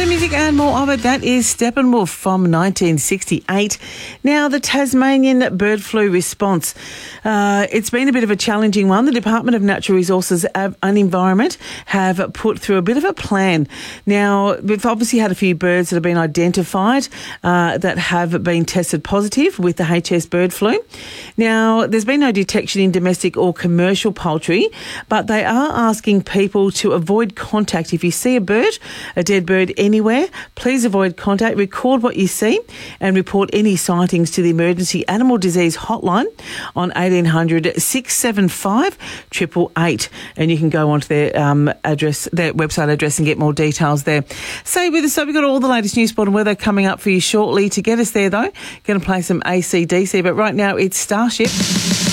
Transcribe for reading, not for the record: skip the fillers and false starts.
Better music and more of it. That is Steppenwolf from 1968. Now, the Tasmanian bird flu response. It's been a bit of a challenging one. The Department of Natural Resources and Environment have put through a bit of a plan. Now, we've obviously had a few birds that have been identified that have been tested positive with the HS bird flu. Now, there's been no detection in domestic or commercial poultry, but they are asking people to avoid contact. If you see a dead bird anywhere, please avoid contact. Record what you see and report any sightings to the Emergency Animal Disease Hotline on 1800 675 888. And you can go onto their their website address and get more details there. Stay with us. So we've got all the latest news, sport and weather coming up for you shortly. To get us there, though, going to play some AC/DC. But right now, it's Starship.